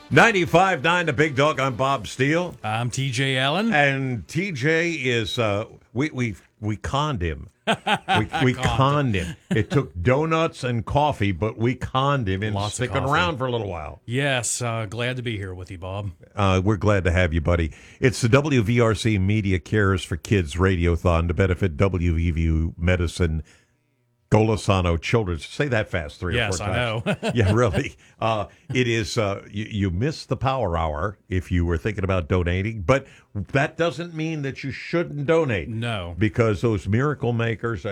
95.9 The Big Dog. I'm Bob Steele. I'm TJ Allen. And TJ is, we conned him. We conned him. It took donuts and coffee, but we conned him into Lots of sticking coffee. around for a little while. Yes, glad to be here with you, Bob. We're glad to have you, buddy. It's the WVRC Media Cares for Kids Radiothon to benefit WVU Medicine Golisano Children's. Say that fast three or four times. Yes, I know. Yeah, really. It is, you missed the power hour if you were thinking about donating, but that doesn't mean that you shouldn't donate. No. Because those miracle makers